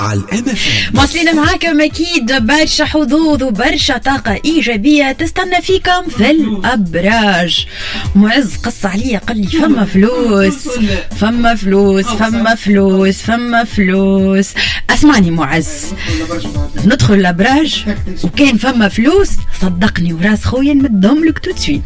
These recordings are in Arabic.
على الMFM. واصلين معاكم اكيد برشا حظوظ وبرشا طاقة ايجابية تستنى فيكم في الابراج. معز قص عليا قال لي فما فلوس فما فلوس فما فلوس فما فلوس. اسمعني معز، ندخل الابراج وكان فما فلوس صدقني وراس خويا نمدهم لك تو سويت.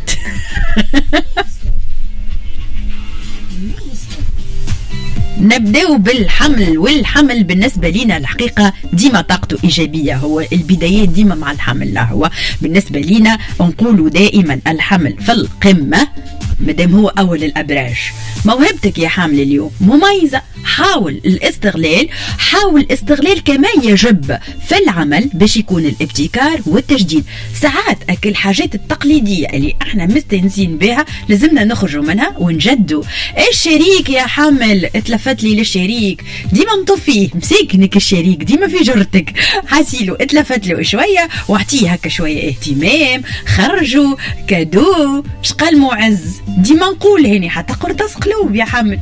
نبداو بالحمل، والحمل بالنسبة لنا الحقيقة ديما طاقته إيجابية، هو البدايات ديما مع الحمل. لا هو بالنسبة لنا نقولوا دائما الحمل في القمة مادام هو أول الأبراج. موهبتك يا حامل اليوم مميزة، حاول استغلال كما يجب في العمل باش يكون الابتكار والتجديد. ساعات أكل الحاجات التقليدية اللي احنا مستنسين بها لازمنا نخرجوا منها ونجدوا. الشريك يا حامل اتلفت لي للشريك ديما مطفيه مساكنك، الشريك ديما في جرتك، حاسيلو اتلفت له شوية واعطيه هكا شوية اهتمام، خرجوا كادو. شقال معز ديما نقول هني حتى قرطاس قلوب يا حامل.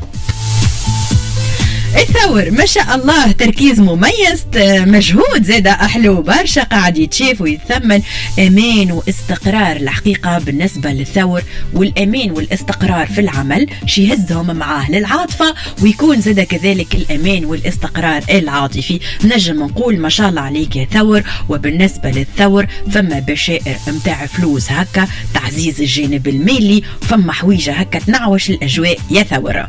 الثور ما شاء الله تركيز مميز، مجهود زاد أحلو برشا، قاعد يتشاف ويتثمن. أمان واستقرار الحقيقة بالنسبة للثور، والأمان والاستقرار في العمل شيهزهم معاه للعاطفة، ويكون زاد كذلك الأمان والاستقرار العاطفي. نجم نقول ما شاء الله عليك يا ثور. وبالنسبة للثور فما بشائر متاع فلوس هكا، تعزيز الجانب المالي، فما حويجة هكا تنعوش الأجواء يا ثور.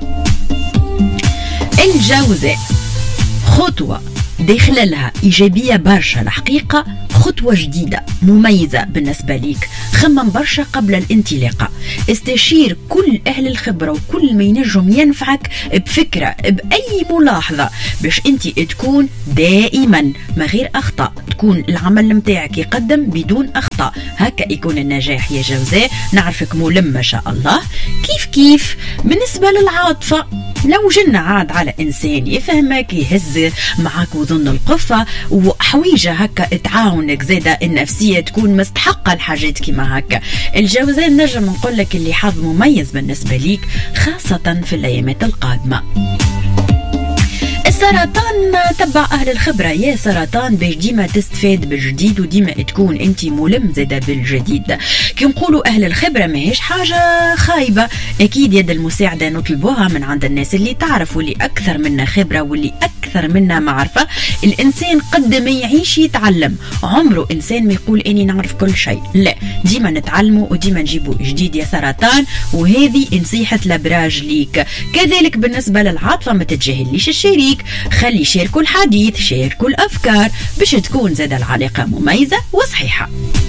الجوزاء خطوة داخل لها إيجابية برشا الحقيقة، خطوة جديدة مميزة بالنسبة ليك. خمم برشا قبل الانطلاقة، استشير كل أهل الخبرة وكل ما ينجم ينفعك بفكرة بأي ملاحظة باش انت تكون دائما ما غير أخطاء، تكون العمل متاعك يقدم بدون أخطاء، هكا يكون النجاح يا جوزاء. نعرفك ملم ما شاء الله. كيف بالنسبة للعاطفة، لو جنا عاد على إنسان يفهمك يهز معك وظن القفة وحويجة هكا تعاونك، زادة النفسية تكون مستحقة الحاجات كما هكا. الجوزاء نجم نقول لك اللي حظ مميز بالنسبة ليك خاصة في الأيامات القادمة. السرطان تبع أهل الخبرة يا سرطان باش ديما تستفاد بالجديد وديما تكون انت ملم زادا بالجديد. كي نقولوا أهل الخبرة ماهيش حاجة خايبة، أكيد يد المساعدة نطلبوها من عند الناس اللي تعرف واللي أكثر منا خبرة واللي أكثر منا معرفة. الإنسان قد ما يعيش يتعلم، عمره إنسان ما يقول إني نعرف كل شيء، لا ديما نتعلموا وديما نجيبوا جديد يا سرطان. وهذه نصيحة الأبراج ليك. كذلك بالنسبة للعاطفة ما تتجاهليش الشريك، خلي يشاركوا الحديث، شاركوا الأفكار باش تكون زاد العلاقة مميزة وصحيحة.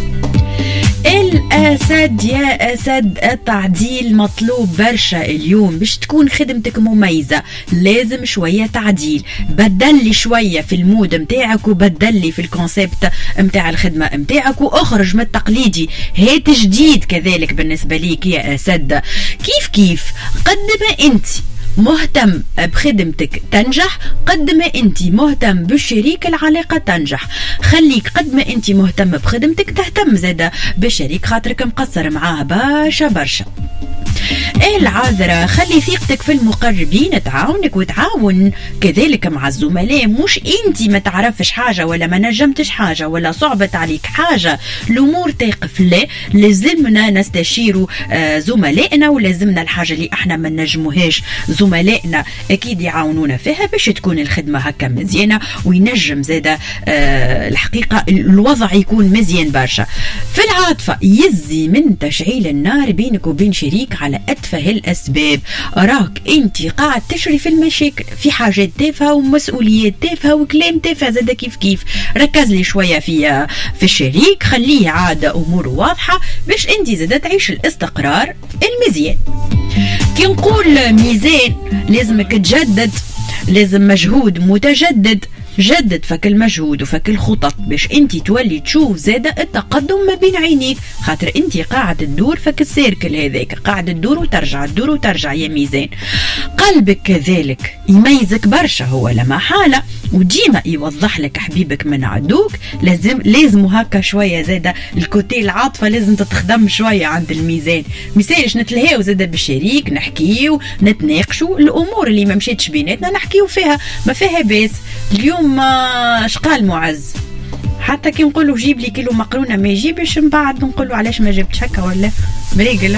الأسد يا أسد التعديل مطلوب برشا اليوم باش تكون خدمتك مميزة، لازم شوية تعديل، بدل لي شوية في المود متاعك وبدل لي في الكونسيبت متاع الخدمة متاعك واخرج من التقليدي، هات جديد. كذلك بالنسبة ليك يا أسد كيف قد ما انت مهتم بخدمتك تنجح، قد ما انت مهتم بالشريك العلاقة تنجح. خليك قد ما انت مهتم بخدمتك تهتم زادا بالشريك، خاطرك مقصر معاه برشا. العذراء خلي ثقتك في المقربين تعاونك وتعاون كذلك مع الزملاء، مش انت ما تعرفش حاجة ولا ما نجمتش حاجة ولا صعبت عليك حاجة الامور تقف، لا لازمنا نستشيروا زملائنا، ولازمنا الحاجة اللي احنا ما نجموهاش زملائنا اكيد يعاونونا فيها باش تكون الخدمة هكا مزيانة وينجم زادا الحقيقة الوضع يكون مزيان برشا. في العاطفة يزي من تشعيل النار بينك وبين شريك على أتفه الأسباب، راك أنت قاعد تشري في المشاكل في حاجات تافهة ومسؤوليات تافهة وكلام تافه زاد. كيف ركز لي شوية في الشريك، خليه عاد أمور واضحة باش أنت زاد تعيش الاستقرار المزيان. كي نقول ميزان لازمك تجدد، لازم مجهود متجدد، جدد فك المجهود وفك الخطط باش انت تولي تشوف زادة التقدم ما بين عينيك، خاطر انت قاعد تدور فك السيركل هذاك، قاعد تدور وترجع يا ميزان. قلبك كذلك يميزك برشا، هو لما حالة وديما يوضح لك حبيبك من عدوك. لازم هكا شويه زاده الكوتي العاطفه لازم تتخدم شويه عند الميزان. ميسالش نتلهاو زاده بالشريك، نحكيو نتناقشوا الامور اللي ما مشيتش بيناتنا نحكيو فيها، ما فيها باس. اليوم شقال معز حتى كي نقولوا جيب لي كيلو مقرونه ما يجيبش، من بعد نقولوا علاش ما جبتش هكا ولا بريقله.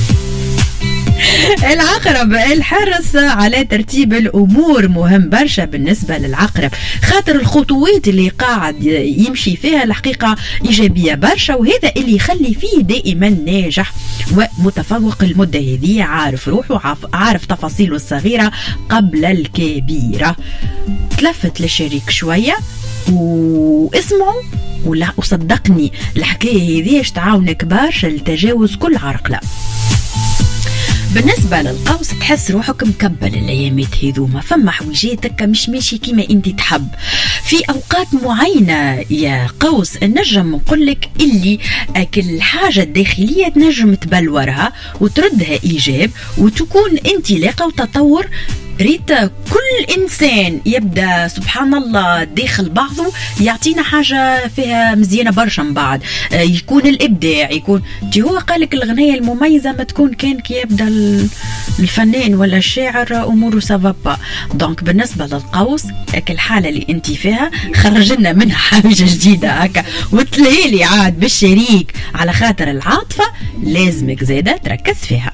العقرب الحرص على ترتيب الأمور مهم برشا بالنسبة للعقرب، خاطر الخطوات اللي قاعد يمشي فيها الحقيقة إيجابية برشا، وهذا اللي يخلي فيه دائما ناجح ومتفوق المدة هذه، عارف روحه، عارف تفاصيله الصغيرة قبل الكبيرة. تلفت للشريك شوية واسمعوا وصدقني الحكاية هذه تعاونك برشا لتجاوز كل عرقلة. بالنسبة للقوس تحس روحك مكبل الايامات هذوما، فما حويجاتك مش ماشي كيما انت تحب في اوقات معينة يا قوس. النجم نقولك اللي كل حاجة الداخلية تنجم تبلورها وتردها ايجاب، وتكون انطلاقة وتطور. ريت كل إنسان يبدأ سبحان الله داخل بعضه يعطينا حاجة فيها مزيانة برشا من بعد، يكون الإبداع، يكون هو قالك الغنية المميزة ما تكون كان كي يبدأ الفنان ولا الشاعر أموره سافابا. دونك بالنسبة للقوس الحالة اللي انت فيها خرجنا منها حاجة جديدة هكا وتليلي عاد بالشريك، على خاطر العاطفة لازمك زادة تركز فيها.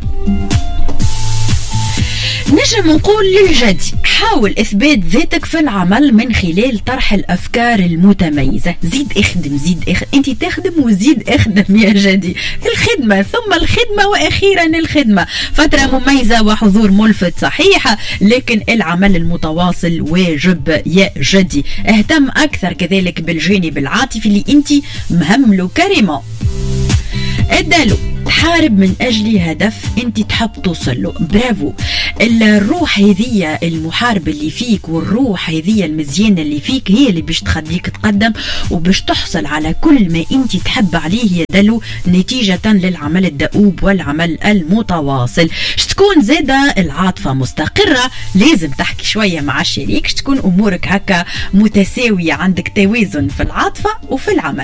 نجم نقول للجدي حاول إثبات ذاتك في العمل من خلال طرح الأفكار المتميزة. زيد اخدم انت تخدم وزيد اخدم يا جدي. الخدمة ثم الخدمة وأخيرا الخدمة. فترة مميزة وحضور ملفت صحيحة، لكن العمل المتواصل واجب يا جدي. اهتم أكثر كذلك بالجانب العاطفي اللي انت مهمله كريمة. ادالو تحارب من أجل هدف أنت تحب توصل له. برافو. الروح هذية المحاربة اللي فيك والروح هذية المزيانة اللي فيك هي اللي باش تخليك تقدم وباش تحصل على كل ما أنت تحب عليه يدلو نتيجة للعمل الدؤوب والعمل المتواصل. تكون زادة العاطفة مستقرة، لازم تحكي شوية مع الشريك، تكون أمورك هكا متساوية، عندك توازن في العاطفة وفي العمل.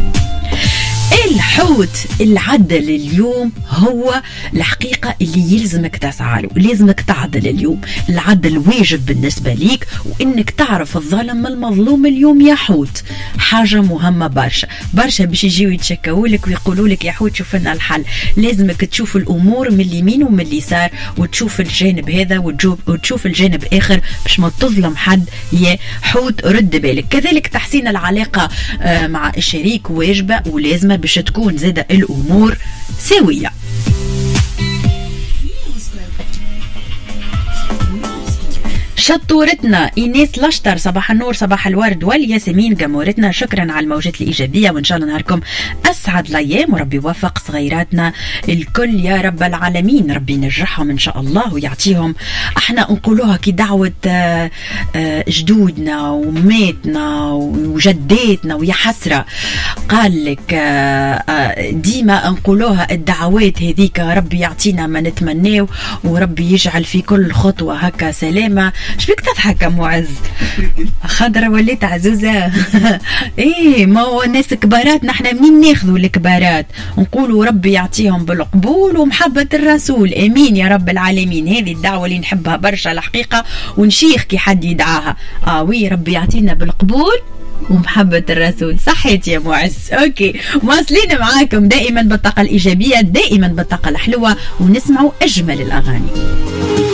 الحوت العدل اليوم هو الحقيقة اللي يلزمك تسعى له، لازمك تعدل اليوم. العدل واجب بالنسبة ليك، وإنك تعرف الظالم من المظلوم اليوم يا حوت حاجة مهمة برشا برشا. باش يجيو يتشكوا لك ويقولوا لك يا حوت شوف لنا الحل، لازمك تشوف الأمور من اليمين ومن اليسار، وتشوف الجانب هذا وتشوف الجانب آخر باش ما تظلم حد يا حوت. رد بالك. كذلك تحسين العلاقة مع الشريك واجبة ولازمة باش تكون زادة الأمور سوية. شطورتنا إيناس لشتر صباح النور صباح الورد والياسمين جمورتنا، شكرا على الموجات الإيجابية، وإن شاء الله نهاركم أسعد الأيام وربي يوفق صغيراتنا الكل يا رب العالمين، ربي ينجحهم إن شاء الله ويعطيهم. احنا نقولوها كي دعوة جدودنا وماتنا وجداتنا ويا حسرة، قال لك ديما نقولوها الدعوات هذيك ربي يعطينا ما نتمناه وربي يجعل في كل خطوة هكا سلامة. شبيك تضحك معز؟ خضرة وليت عزوزة. ايه ما هو الناس كبارات، نحن منين ناخذوا الكبارات؟ نقولوا ربي يعطيهم بالقبول ومحبة الرسول، امين يا رب العالمين. هذه الدعوة اللي نحبها برشا الحقيقة، ونشيخ كي حد يدعاها. وي ربي يعطينا بالقبول ومحبة الرسول. صحيت يا معز. اوكي واصلين معاكم دائما بالطاقة الإيجابية، دائما بالطاقة الحلوة، ونسمعوا أجمل الأغاني.